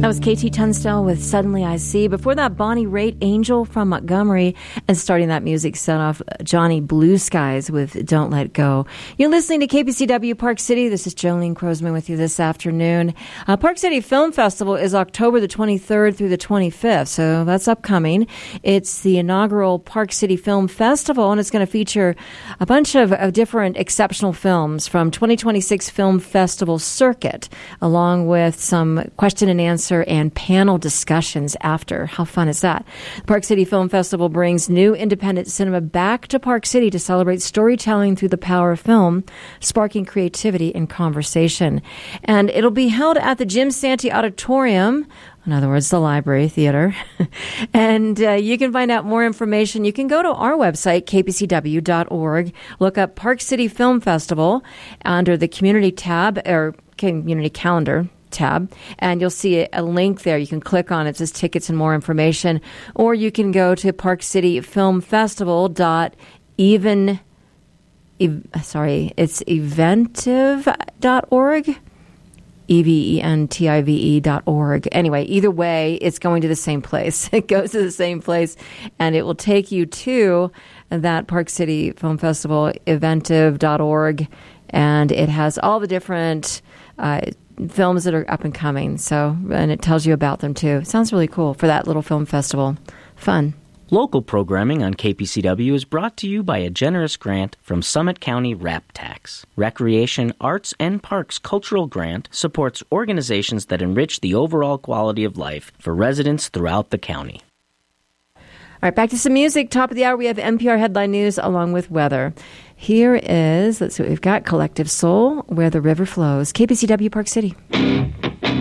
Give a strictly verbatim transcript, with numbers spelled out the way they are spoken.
That was K T Tunstall with Suddenly I See. Before that, Bonnie Raitt, Angel from Montgomery. And starting that music set off, Johnny Blue Skies with Don't Let Go. You're listening to K P C W Park City. This is Jolene Crosman with you this afternoon. Uh, Park City Film Festival is October the twenty-third through the twenty-fifth, so that's upcoming. It's the inaugural Park City Film Festival, and it's going to feature a bunch of, of different exceptional films from twenty twenty-six Film Festival Circuit, along with some question and answer and panel discussions after. How fun is that? The Park City Film Festival brings new independent cinema back to Park City to celebrate storytelling through the power of film, sparking creativity and conversation. And it'll be held at the Jim Santee Auditorium, in other words, the Library Theater. And uh, you can find out more information. You can go to our website, k p c w dot org, look up Park City Film Festival under the Community tab, or Community Calendar tab, and you'll see a link there. You can click on it. It says tickets and more information. Or you can go to park city film festival dot even, ev, sorry, it's eventive dot org. E V E N T I V E dot org. Anyway, either way, it's going to the same place. It goes to the same place, and it will take you to that Park City Film Festival, eventive dot org, and it has all the different uh, films that are up and coming. So, and it tells you about them too. It sounds really cool for that little film festival. Fun. Local programming on K P C W is brought to you by a generous grant from Summit County RAP Tax. Recreation, Arts, and Parks Cultural Grant supports organizations that enrich the overall quality of life for residents throughout the county. All right, back to some music. Top of the hour, we have N P R Headline News along with weather. Here is, let's see what we've got, Collective Soul, Where the River Flows. K P C W Park City.